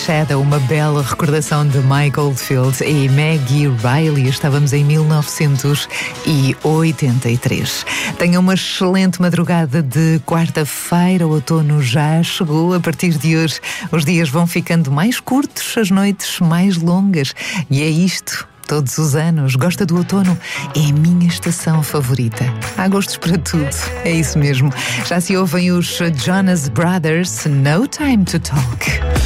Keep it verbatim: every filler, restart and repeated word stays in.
Shadow, uma bela recordação de Mike Oldfield e Maggie Reilly. Estávamos em mil novecentos e oitenta e três. Tenha uma excelente madrugada de quarta-feira. O outono já chegou. A partir de hoje, os dias vão ficando mais curtos, as noites mais longas. E é isto. Todos os anos. Gosta do outono? É a minha estação favorita. Há gostos para tudo. É isso mesmo. Já se ouvem os Jonas Brothers, No Time to Talk.